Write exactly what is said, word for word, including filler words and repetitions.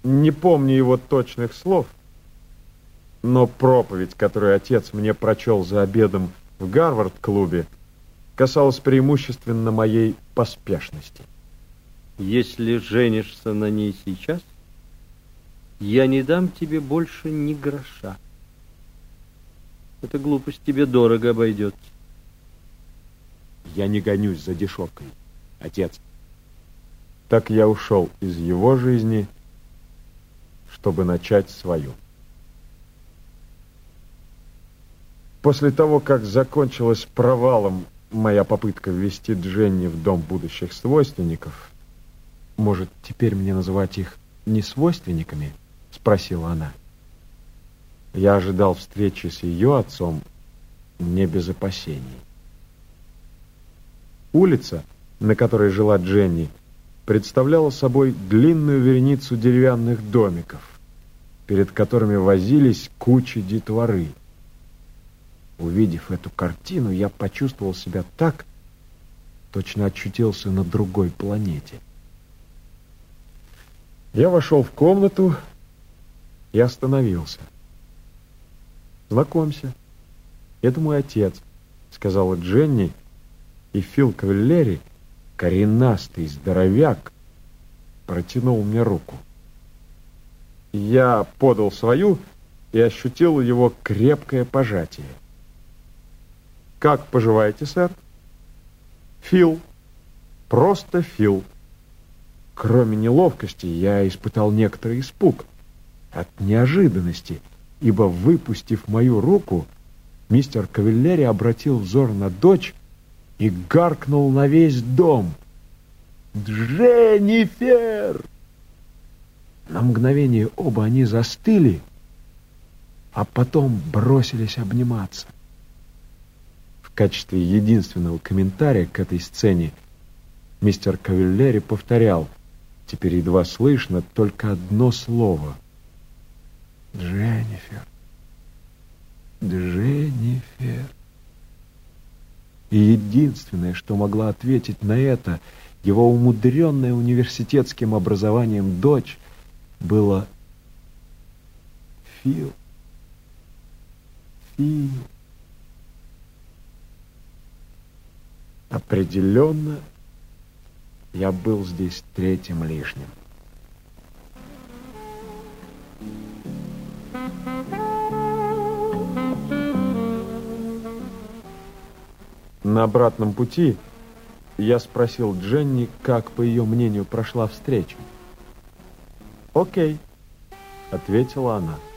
Не помню его точных слов, но проповедь, которую отец мне прочел за обедом в Гарвард-клубе, касалась преимущественно моей поспешности. Если женишься на ней сейчас, я не дам тебе больше ни гроша. Эта глупость тебе дорого обойдется. Я не гонюсь за дешевкой, отец. Так я ушел из его жизни, чтобы начать свою. После того, как закончилась провалом моя попытка ввести Дженни в дом будущих свойственников, может, теперь мне называть их несвойственниками? Спросила она. Я ожидал встречи с ее отцом не без опасений. Улица, на которой жила Дженни, представляла собой длинную вереницу деревянных домиков, перед которыми возились кучи детворы. Увидев эту картину, я почувствовал себя так, точно очутился на другой планете. Я вошел в комнату и остановился. «Знакомься, это мой отец», — сказала Дженни, и Фил Кавиллери, коренастый здоровяк, протянул мне руку. Я подал свою и ощутил его крепкое пожатие. «Как поживаете, сэр?» «Фил. Просто Фил». Кроме неловкости, я испытал некоторый испуг от неожиданности, ибо, выпустив мою руку, мистер Кавиллери обратил взор на дочь и гаркнул на весь дом: «Дженнифер!» На мгновение оба они застыли, а потом бросились обниматься. В качестве единственного комментария к этой сцене мистер Кавиллери повторял, теперь едва слышно, только одно слово: «Дженнифер! Дженнифер!» И единственное, что могла ответить на это его умудренная университетским образованием дочь, было: «Фил, Фил». Определенно, я был здесь третьим лишним. На обратном пути я спросил Дженни, как, по ее мнению, прошла встреча. «Окей», — ответила она.